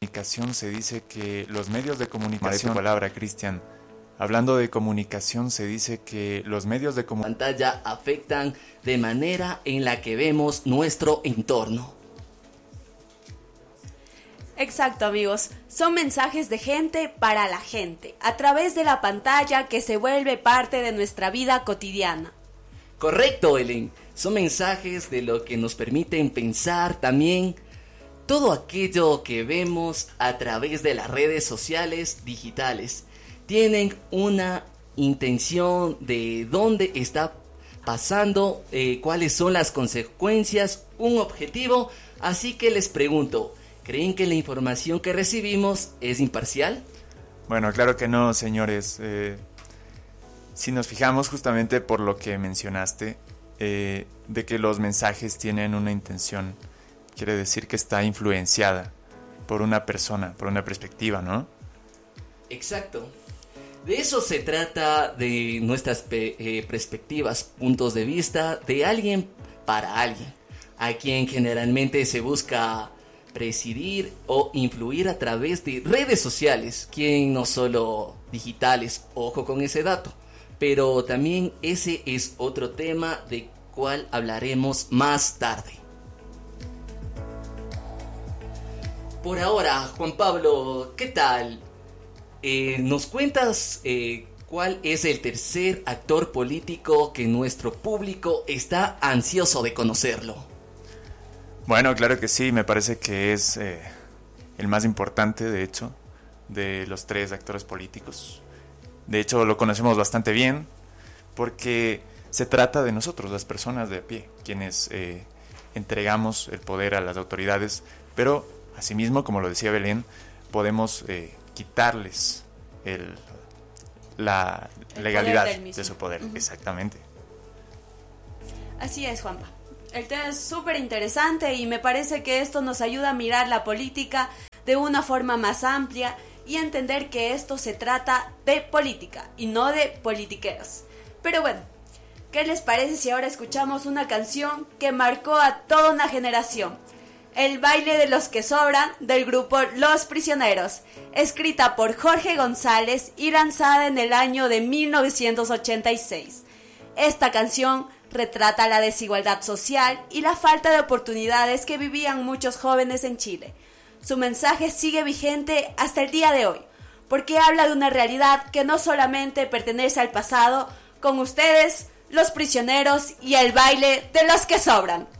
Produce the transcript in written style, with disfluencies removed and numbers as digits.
comunicación se dice que los medios de comunicación... palabra, Cristian. Hablando de comunicación, se dice que los medios de comunicación... pantalla afectan de manera en la que vemos nuestro entorno. Exacto, amigos. Son mensajes de gente para la gente, a través de la pantalla que se vuelve parte de nuestra vida cotidiana. Correcto, Helen. Son mensajes de lo que nos permiten pensar también todo aquello que vemos a través de las redes sociales digitales. Tienen una intención de dónde está pasando, cuáles son las consecuencias, un objetivo. Así que les pregunto, ¿creen que la información que recibimos es imparcial? Bueno, claro que no, señores. Si nos fijamos justamente por lo que mencionaste, de que los mensajes tienen una intención, quiere decir que está influenciada por una persona, por una perspectiva, ¿no? Exacto. De eso se trata, de nuestras perspectivas, puntos de vista de alguien para alguien, a quien generalmente se busca presidir o influir a través de redes sociales, quien no solo digitales, ojo con ese dato, pero también ese es otro tema de cual hablaremos más tarde. Por ahora, Juan Pablo, ¿qué tal? ¿Nos cuentas cuál es el tercer actor político que nuestro público está ansioso de conocerlo? Bueno, claro que sí, me parece que es el más importante, de hecho, de los tres actores políticos. De hecho, lo conocemos bastante bien porque se trata de nosotros, las personas de a pie, quienes entregamos el poder a las autoridades, pero asimismo, como lo decía Belén, podemos quitarles la legalidad de su poder. Uh-huh. Exactamente. Así es, Juanpa. El tema es súper interesante y me parece que esto nos ayuda a mirar la política de una forma más amplia y entender que esto se trata de política y no de politiqueros. Pero bueno, ¿qué les parece si ahora escuchamos una canción que marcó a toda una generación? El baile de los que sobran, del grupo Los Prisioneros, escrita por Jorge González y lanzada en el año de 1986. Esta canción retrata la desigualdad social y la falta de oportunidades que vivían muchos jóvenes en Chile. Su mensaje sigue vigente hasta el día de hoy, porque habla de una realidad que no solamente pertenece al pasado. Con ustedes, Los Prisioneros y el baile de los que sobran.